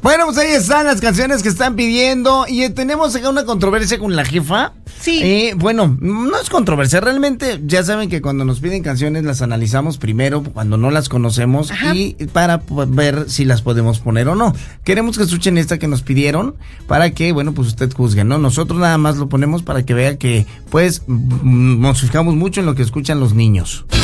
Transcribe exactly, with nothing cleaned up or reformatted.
Bueno, pues ahí están las canciones que están pidiendo. Y eh, tenemos acá una controversia con la jefa. Sí. Eh, bueno, no es controversia. Realmente ya saben que cuando nos piden canciones las analizamos primero, cuando no las conocemos. Ajá. Y para ver si las podemos poner o no. Queremos que escuchen esta que nos pidieron para que, bueno, pues usted juzgue, ¿no? Nosotros nada más lo ponemos para que vea que, pues, nos fijamos mucho en lo que escuchan los niños.